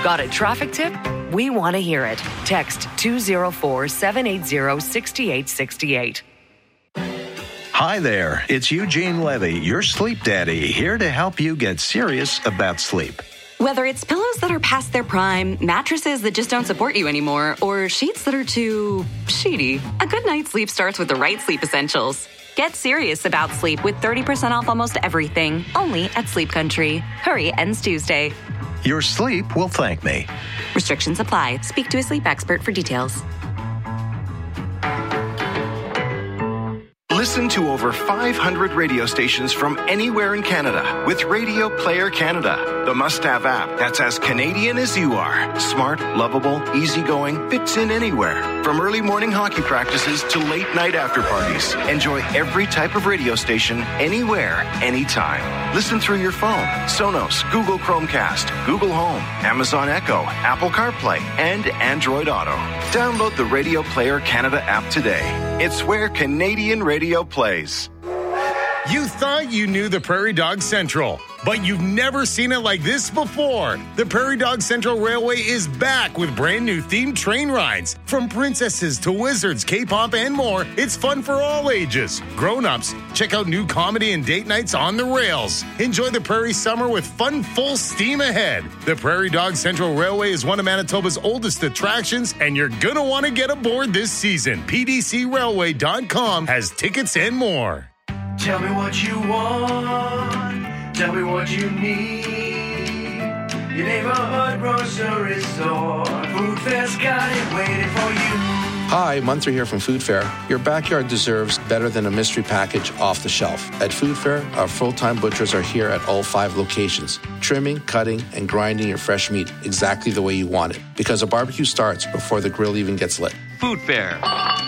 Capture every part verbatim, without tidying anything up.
Got a traffic tip? We want to hear it. Text two oh four, seven eight zero, six eight six eight. Hi there, it's Eugene Levy, your sleep daddy, here to help you get serious about sleep. Whether it's pillows that are past their prime, mattresses that just don't support you anymore, or sheets that are too sheety, a good night's sleep starts with the right sleep essentials. Get serious about sleep with thirty percent off almost everything, only at Sleep Country. Hurry, ends Tuesday. Your sleep will thank me. Restrictions apply. Speak to a sleep expert for details. Listen to over five hundred radio stations from anywhere in Canada with Radio Player Canada, the must-have app that's as Canadian as you are. Smart, lovable, easygoing, fits in anywhere. From early morning hockey practices to late night after parties. Enjoy every type of radio station, anywhere, anytime. Listen through your phone, Sonos, Google Chromecast, Google Home, Amazon Echo, Apple CarPlay, and Android Auto. Download the Radio Player Canada app today. It's where Canadian radio plays. You thought you knew the Prairie Dog Central, but you've never seen it like this before. The Prairie Dog Central Railway is back with brand new themed train rides. From princesses to wizards, K-pop, and more, it's fun for all ages. Grown-ups, check out new comedy and date nights on the rails. Enjoy the Prairie summer with fun full steam ahead. The Prairie Dog Central Railway is one of Manitoba's oldest attractions, and you're gonna want to get aboard this season. P D C railway dot com has tickets and more. Tell me what you want, tell me what you need. Your neighborhood grocery store, Food Fair's got it waiting for you. Hi, Munter here from Food Fair. Your backyard deserves better than a mystery package off the shelf. At Food Fair, our full-time butchers are here at all five locations, trimming, cutting, and grinding your fresh meat exactly the way you want it. Because a barbecue starts before the grill even gets lit. Food Fair,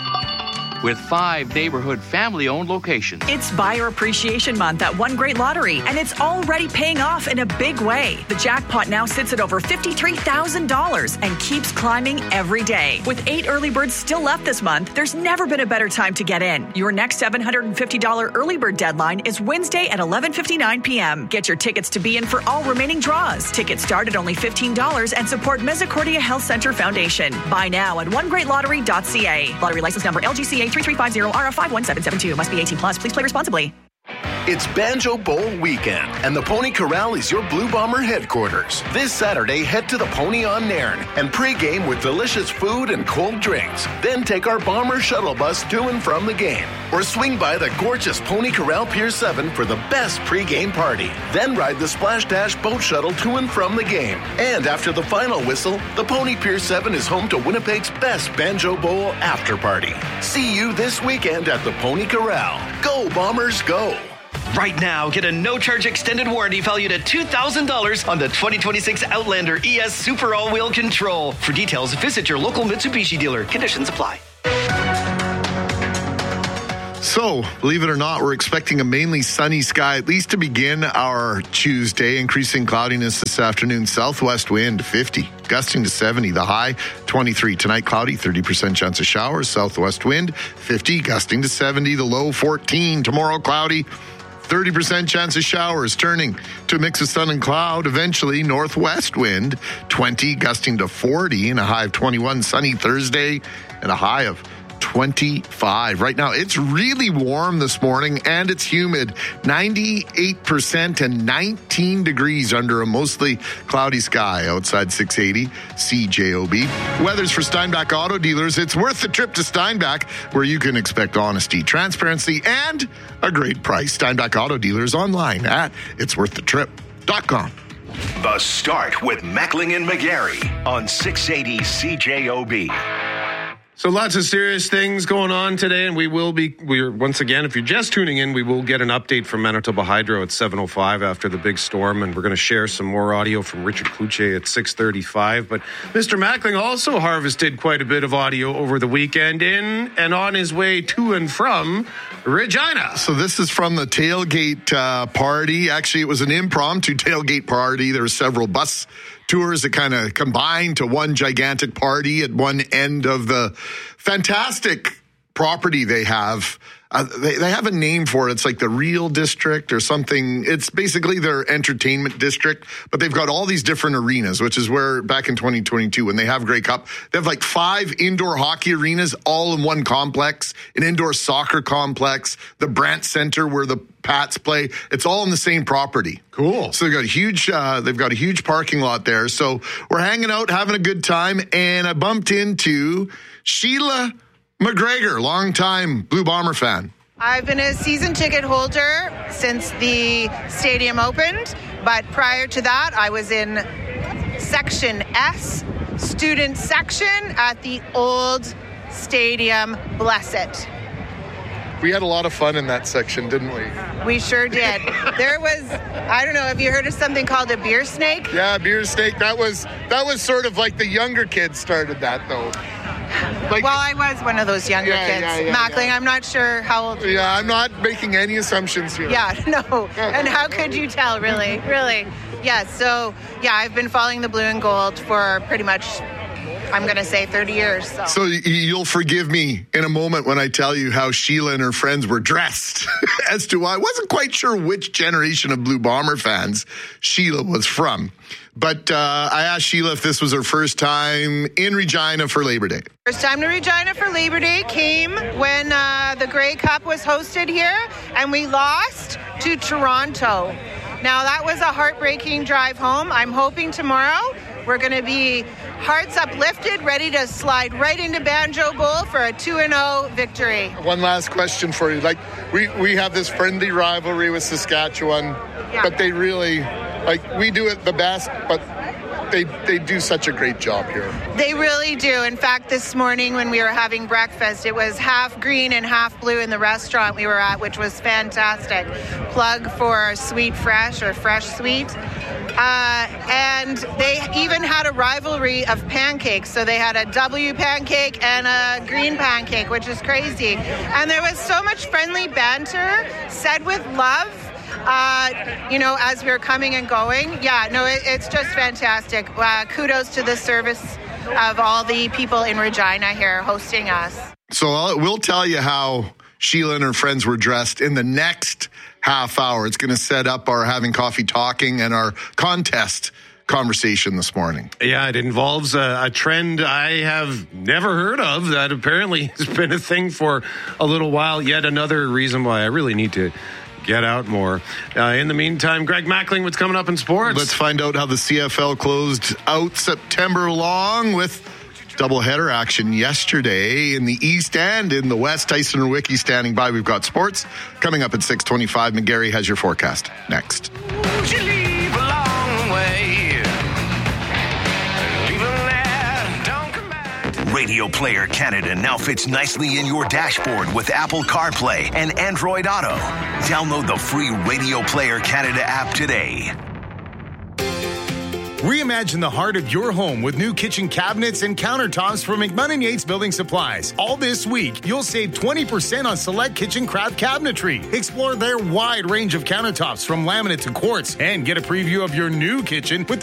with five neighborhood family-owned locations. It's Buyer Appreciation Month at One Great Lottery, and it's already paying off in a big way. The jackpot now sits at over fifty-three thousand dollars and keeps climbing every day. With eight early birds still left this month, there's never been a better time to get in. Your next seven hundred fifty dollars early bird deadline is Wednesday at eleven fifty-nine p.m. Get your tickets to be in for all remaining draws. Tickets start at only fifteen dollars and support Misericordia Health Center Foundation. Buy now at one great lottery dot c a. Lottery license number L G C A three three five zero R F five one seven seven two. Must be eighteen plus. Please play responsibly. It's Banjo Bowl weekend, and the Pony Corral is your Blue Bomber headquarters. This Saturday, head to the Pony on Nairn and pregame with delicious food and cold drinks. Then take our Bomber shuttle bus to and from the game. Or swing by the gorgeous Pony Corral Pier seven for the best pregame party. Then ride the Splash Dash boat shuttle to and from the game. And after the final whistle, the Pony Pier seven is home to Winnipeg's best Banjo Bowl after party. See you this weekend at the Pony Corral. Go Bombers, go! Right now, get a no-charge extended warranty valued at two thousand dollars on the twenty twenty-six Outlander E S Super All-Wheel Control. For details, visit your local Mitsubishi dealer. Conditions apply. So, believe it or not, we're expecting a mainly sunny sky, at least to begin our Tuesday. Increasing cloudiness this afternoon. Southwest wind, fifty. Gusting to seventy. The high, twenty-three. Tonight, cloudy, thirty percent chance of showers. Southwest wind, fifty. Gusting to seventy. The low, fourteen. Tomorrow, cloudy, thirty percent chance of showers, turning to a mix of sun and cloud. Eventually, northwest wind, twenty, gusting to forty, and a high of twenty-one. Sunny Thursday, and a high of twenty-five. Right now, it's really warm this morning, and it's humid. ninety-eight percent and nineteen degrees under a mostly cloudy sky outside six eighty C J O B. Weather's for Steinbach Auto Dealers. It's worth the trip to Steinbach, where you can expect honesty, transparency, and a great price. Steinbach Auto Dealers online at its worth the trip dot com. The Start with Mackling and McGarry on six eighty C J O B. So lots of serious things going on today, and we will be, we're once again, if you're just tuning in, we will get an update from Manitoba Hydro at seven oh five after the big storm, and we're going to share some more audio from Richard Cloutier at six thirty-five. But Mister Mackling also harvested quite a bit of audio over the weekend in and on his way to and from Regina. So this is from the tailgate uh, party. Actually, it was an impromptu tailgate party. There were several bus tours that kind of combined to one gigantic party at one end of the fantastic property they have Uh, they, they have a name for it. It's like the Real District or something. It's basically their entertainment district, but they've got all these different arenas, which is where back in twenty twenty-two, when they have Grey Cup, they have like five indoor hockey arenas all in one complex, an indoor soccer complex, the Brandt Center where the Pats play. It's all in the same property. Cool. So they've got a huge, uh, they've got a huge parking lot there. So we're hanging out, having a good time, and I bumped into Sheila McGregor, longtime Blue Bomber fan. I've been a season ticket holder since the stadium opened, but prior to that, I was in Section S, student section at the old stadium. Bless it. We had a lot of fun in that section, didn't we? We sure did. There was, I don't know, have you heard of something called a beer snake? Yeah, beer snake. That was that was sort of like the younger kids started that, though. Like, well, I was one of those younger yeah, kids. Yeah, yeah, Mackling, yeah. I'm not sure how old you Yeah, are. I'm not making any assumptions here. Yeah, no. And how could you tell, really? Really? Yeah, so, yeah, I've been following the blue and gold for pretty much, I'm going to say thirty years. So. so you'll forgive me in a moment when I tell you how Sheila and her friends were dressed as to why I wasn't quite sure which generation of Blue Bomber fans Sheila was from. But uh, I asked Sheila if this was her first time in Regina for Labor Day. First time to Regina for Labor Day came when uh, the Grey Cup was hosted here, and we lost to Toronto. Now, that was a heartbreaking drive home. I'm hoping tomorrow we're going to be hearts uplifted, ready to slide right into Banjo Bowl for a two and oh victory. One last question for you. Like, we, we have this friendly rivalry with Saskatchewan, yeah. but they really, like, we do it the best, but they they do such a great job here. They really do. In fact, this morning when we were having breakfast, it was half green and half blue in the restaurant we were at, which was fantastic. Plug for Sweet Fresh or Fresh Sweet. Uh, and they even had a rivalry of pancakes. So they had a W pancake and a green pancake, which is crazy. And there was so much friendly banter said with love. Uh, you know, as we were coming and going. Yeah, no, it, it's just fantastic. Uh, kudos to the service of all the people in Regina here hosting us. So I'll, we'll tell you how Sheila and her friends were dressed in the next half hour. It's going to set up our having coffee talking and our contest conversation this morning. Yeah, it involves a, a trend I have never heard of that apparently has been a thing for a little while. Yet another reason why I really need to get out more. Uh, in the meantime, Greg Mackling, what's coming up in sports? Let's find out how the C F L closed out September long with doubleheader action yesterday in the East and in the West. Tyson and Wiki standing by. We've got sports coming up at six twenty-five. McGarry has your forecast next. Would you leave a long way? Radio Player Canada now fits nicely in your dashboard with Apple CarPlay and Android Auto. Download the free Radio Player Canada app today. Reimagine the heart of your home with new kitchen cabinets and countertops from McMahon and Yates Building Supplies. All this week, you'll save twenty percent on select kitchen craft cabinetry. Explore their wide range of countertops from laminate to quartz and get a preview of your new kitchen with